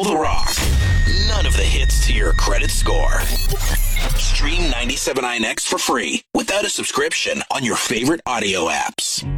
the rock. None of the hits to your credit score. Stream 97.9X for free without a subscription on your favorite audio apps.